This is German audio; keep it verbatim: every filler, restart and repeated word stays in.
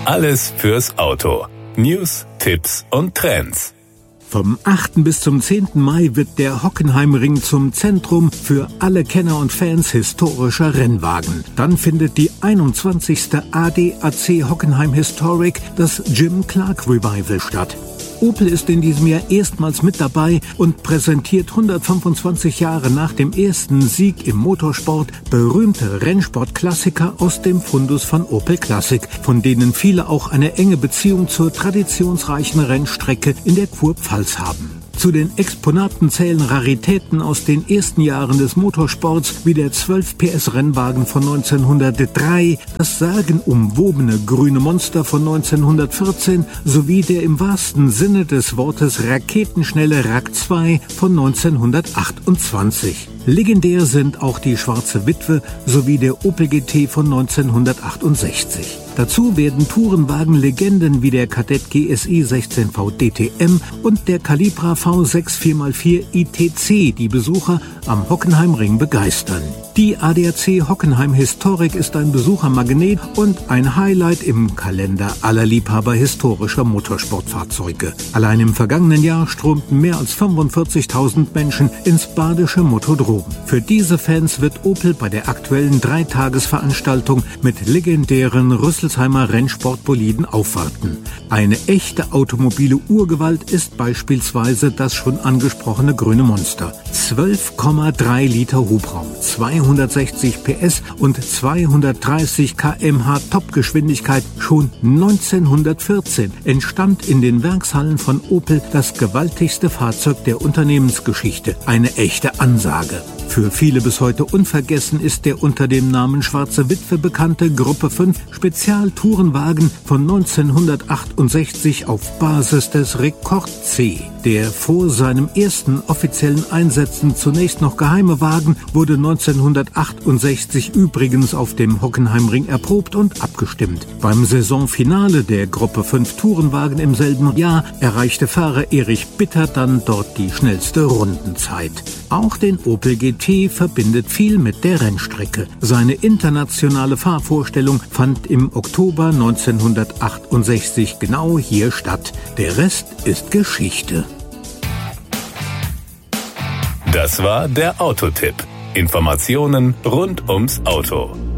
Alles fürs Auto. News, Tipps und Trends. Vom achten bis zum zehnten Mai wird der Hockenheimring zum Zentrum für alle Kenner und Fans historischer Rennwagen. Dann findet die einundzwanzigste A D A C Hockenheim Historic, das Jim Clark Revival, statt. Opel ist in diesem Jahr erstmals mit dabei und präsentiert hundertfünfundzwanzig Jahre nach dem ersten Sieg im Motorsport berühmte Rennsportklassiker aus dem Fundus von Opel Classic, von denen viele auch eine enge Beziehung zur traditionsreichen Rennstrecke in der Kurpfalz haben. Zu den Exponaten zählen Raritäten aus den ersten Jahren des Motorsports wie der zwölf P S Rennwagen von neunzehnhundertdrei, das sagenumwobene grüne Monster von neunzehnhundertvierzehn sowie der im wahrsten Sinne des Wortes raketenschnelle R A K zwei von neunzehnhundertachtundzwanzig. Legendär sind auch die Schwarze Witwe sowie der Opel G T von neunzehnhundertachtundsechzig. Dazu werden Tourenwagen-Legenden wie der Kadett G S I sechzehn V D T M und der Calibra V sechs vier mal vier I T C die Besucher am Hockenheimring begeistern. Die A D A C Hockenheim Historic ist ein Besuchermagnet und ein Highlight im Kalender aller Liebhaber historischer Motorsportfahrzeuge. Allein im vergangenen Jahr strömten mehr als fünfundvierzigtausend Menschen ins badische Motodrom. Für diese Fans wird Opel bei der aktuellen Dreitagesveranstaltung mit legendären Rüsselsheimer Rennsportboliden aufwarten. Eine echte automobile Urgewalt ist beispielsweise das schon angesprochene grüne Monster. zwölf Komma drei Liter Hubraum, zweihundertsechzig P S und zweihundertdreißig Kilometer pro Stunde Topgeschwindigkeit. Schon neunzehnhundertvierzehn entstand in den Werkshallen von Opel das gewaltigste Fahrzeug der Unternehmensgeschichte. Eine echte Ansage. Für viele bis heute unvergessen ist der unter dem Namen Schwarze Witwe bekannte Gruppe fünf Spezialtourenwagen von neunzehnhundertachtundsechzig auf Basis des Rekord C. Der vor seinem ersten offiziellen Einsetzen zunächst noch geheime Wagen wurde neunzehnhundertachtundsechzig übrigens auf dem Hockenheimring erprobt und abgestimmt. Beim Saisonfinale der Gruppe fünf Tourenwagen im selben Jahr erreichte Fahrer Erich Bitter dann dort die schnellste Rundenzeit. Auch den Opel G T verbindet viel mit der Rennstrecke. Seine internationale Fahrvorstellung fand im Oktober neunzehnhundertachtundsechzig genau hier statt. Der Rest ist Geschichte. Das war der Autotipp. Informationen rund ums Auto.